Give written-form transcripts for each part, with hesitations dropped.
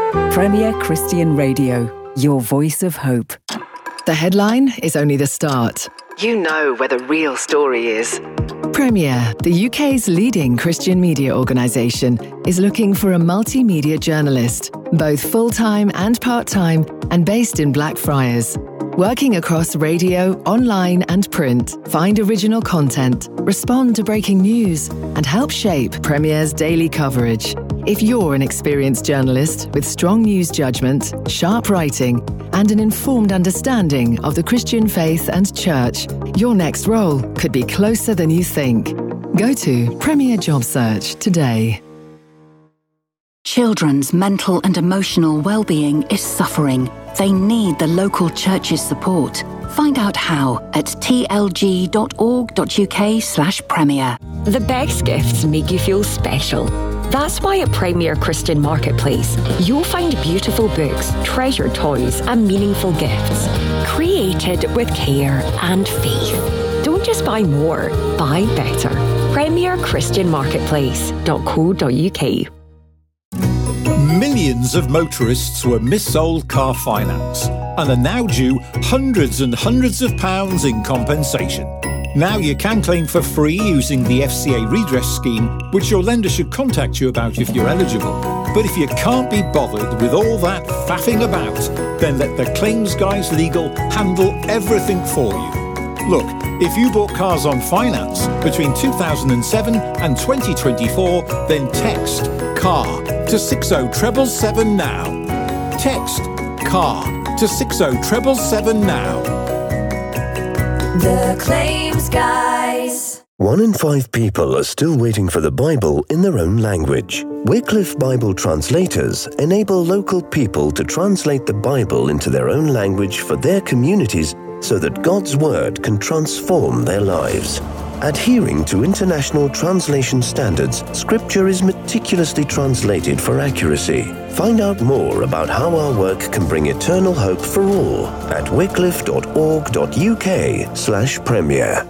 Premier Christian Radio, your voice of hope. The headline is only the start. You know where the real story is. Premier, the UK's leading Christian media organisation, is looking for a multimedia journalist, both full-time and part-time, and based in Blackfriars. Working across radio, online and print, find original content, respond to breaking news, and help shape Premier's daily coverage. If you're an experienced journalist with strong news judgment, sharp writing, and an informed understanding of the Christian faith and church, your next role could be closer than you think. Go to Premier Job Search today. Children's mental and emotional well-being is suffering. They need the local church's support. Find out how at tlg.org.uk/premier. The best gifts make you feel special. That's why at Premier Christian Marketplace, you'll find beautiful books, treasured toys and meaningful gifts, created with care and faith. Don't just buy more, buy better. PremierChristianMarketplace.co.uk. Millions of motorists were missold car finance and are now due hundreds and hundreds of pounds in compensation. Now you can claim for free using the FCA redress scheme, which your lender should contact you about if you're eligible. But if you can't be bothered with all that faffing about, then let the Claims Guys Legal handle everything for you. Look, if you bought cars on finance between 2007 and 2024, then text CAR to 60777 now. Text CAR to 60777 now. The Claims Guys. 1 in 5 people are still waiting for the Bible in their own language. Wycliffe Bible Translators enable local people to translate the Bible into their own language for their communities so that God's Word can transform their lives. Adhering to international translation standards, Scripture is meticulously translated for accuracy. Find out more about how our work can bring eternal hope for all at wycliffe.org.uk/premier.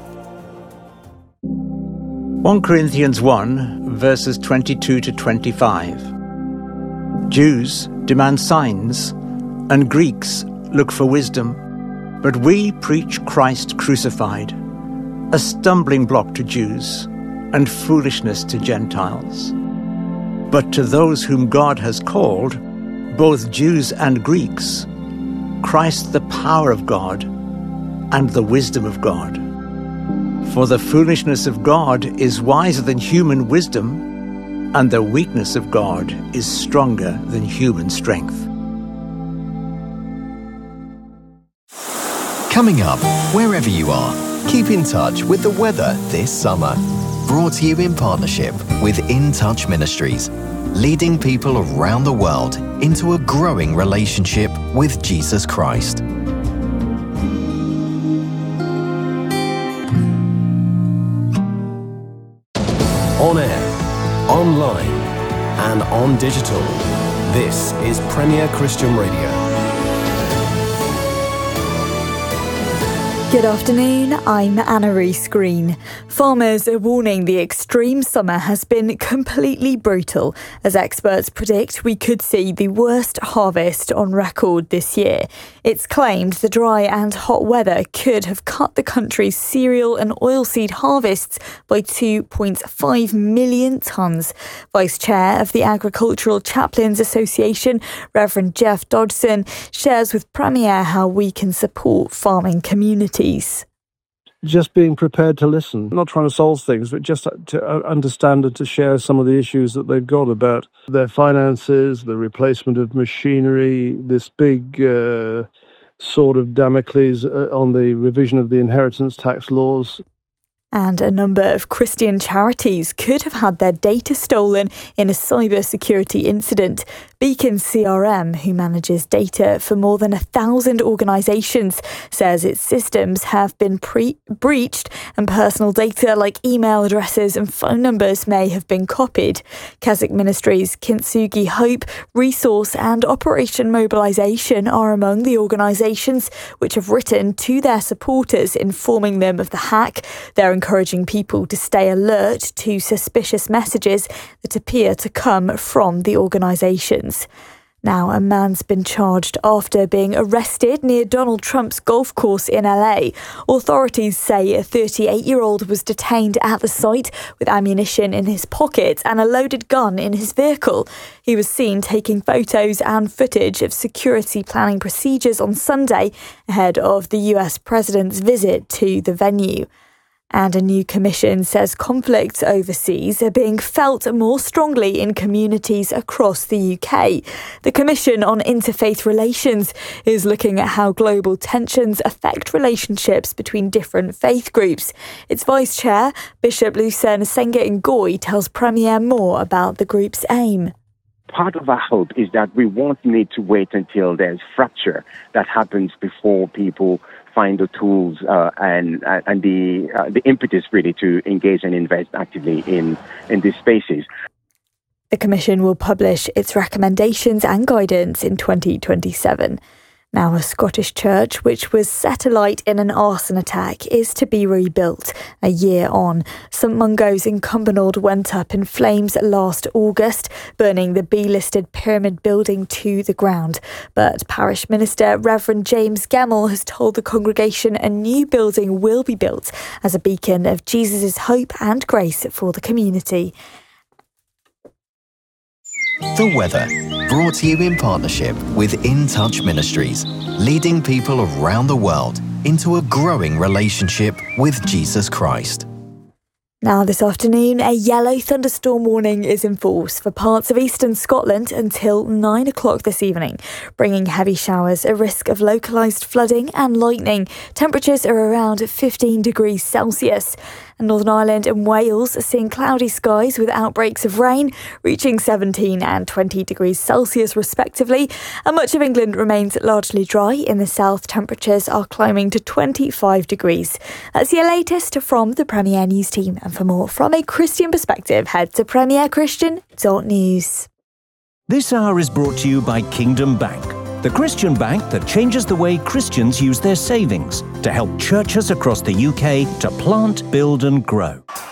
1 Corinthians 1, verses 22 to 25. Jews demand signs, and Greeks look for wisdom, but we preach Christ crucified, a stumbling block to Jews and foolishness to Gentiles. But to those whom God has called, both Jews and Greeks, Christ the power of God and the wisdom of God. For the foolishness of God is wiser than human wisdom, and the weakness of God is stronger than human strength. Coming up, wherever you are, keep in touch with the weather this summer. Brought to you in partnership with In Touch Ministries, leading people around the world into a growing relationship with Jesus Christ. On air, online, and on digital. This is Premier Christian Radio. Good afternoon, I'm Anna Rees Green. Farmers are warning the extreme summer has been completely brutal, as experts predict we could see the worst harvest on record this year. It's claimed the dry and hot weather could have cut the country's cereal and oilseed harvests by 2.5 million tonnes. Vice Chair of the Agricultural Chaplains Association, Reverend Jeff Dodson, shares with Premier how we can support farming communities. Just being prepared to listen, not trying to solve things, but just to understand and to share some of the issues that they've got about their finances, the replacement of machinery, this big sword of Damocles on the revision of the inheritance tax laws. And a number of Christian charities could have had their data stolen in a cybersecurity incident. Beacon CRM, who manages data for more than 1,000 organisations, says its systems have been breached and personal data like email addresses and phone numbers may have been copied. Keswick Ministries, Kintsugi Hope, Resource and Operation Mobilisation are among the organisations which have written to their supporters informing them of the hack. They're encouraging people to stay alert to suspicious messages that appear to come from the organisations. Now, a man's been charged after being arrested near Donald Trump's golf course in LA. Authorities say a 38-year-old was detained at the site with ammunition in his pocket and a loaded gun in his vehicle. He was seen taking photos and footage of security planning procedures on Sunday ahead of the US president's visit to the venue. And a new commission says conflicts overseas are being felt more strongly in communities across the UK. The Commission on Interfaith Relations is looking at how global tensions affect relationships between different faith groups. Its Vice Chair, Bishop Lucerne Senga Ngoy, tells Premier more about the group's aim. Part of our hope is that we won't need to wait until there's fracture that happens before people find the tools and the impetus really to engage and invest actively in these spaces. The Commission will publish its recommendations and guidance in 2027. Now, a Scottish church which was set alight in an arson attack is to be rebuilt a year on. St Mungo's in Cumbernauld went up in flames last August, burning the B-listed pyramid building to the ground. But Parish Minister Reverend James Gemmell has told the congregation a new building will be built as a beacon of Jesus' hope and grace for the community. The weather, brought to you in partnership with In Touch Ministries, leading people around the world into a growing relationship with Jesus Christ. Now this afternoon, a yellow thunderstorm warning is in force for parts of eastern Scotland until 9 o'clock this evening, bringing heavy showers, a risk of localised flooding and lightning. Temperatures are around 15 degrees Celsius. And Northern Ireland and Wales are seeing cloudy skies with outbreaks of rain, reaching 17 and 20 degrees Celsius respectively. And much of England remains largely dry. In the south, temperatures are climbing to 25 degrees. That's your latest from the Premier News team. And for more from a Christian perspective, head to premierchristian.news. This hour is brought to you by Kingdom Bank, the Christian bank that changes the way Christians use their savings to help churches across the UK to plant, build and grow.